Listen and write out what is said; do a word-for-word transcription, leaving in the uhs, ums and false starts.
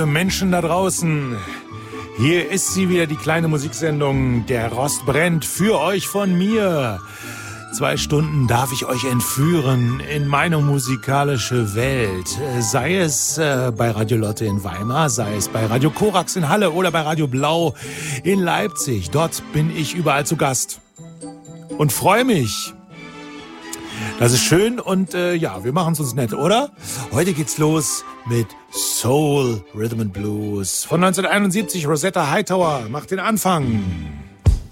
Menschen da draußen. Hier ist sie wieder, die kleine Musiksendung Der Rost brennt, für euch von mir. Zwei Stunden darf ich euch entführen in meine musikalische Welt. Sei es äh, bei Radio Lotte in Weimar, sei es bei Radio Korax in Halle oder bei Radio Blau in Leipzig. Dort bin ich überall zu Gast und freue mich. Das ist schön und äh, ja, wir machen es uns nett, oder? Heute geht's los mit Soul Rhythm and Blues von neunzehnhunderteinundsiebzig. Rosetta Hightower macht den Anfang.